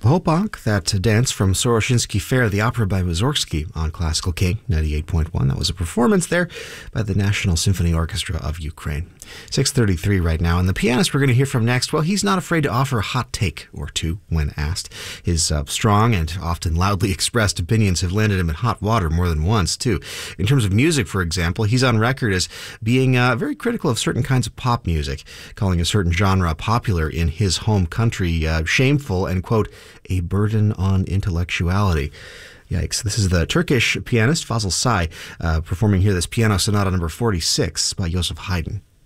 Hopok, that dance from Soroshinsky Fair, the opera by Mussorgsky on Classical King 98.1. That was a performance there by the National Symphony Orchestra of Ukraine. 6:33 right now, and the pianist we're going to hear from next, well, he's not afraid to offer a hot take or two when asked. His strong and often loudly expressed opinions have landed him in hot water more than once, too. In terms of music, for example, he's on record as being very critical of certain kinds of pop music, calling a certain genre popular in his home country shameful and, quote, a burden on intellectuality. Yikes. This is the Turkish pianist Fazıl Say performing here this Piano Sonata number 46 by Joseph Haydn.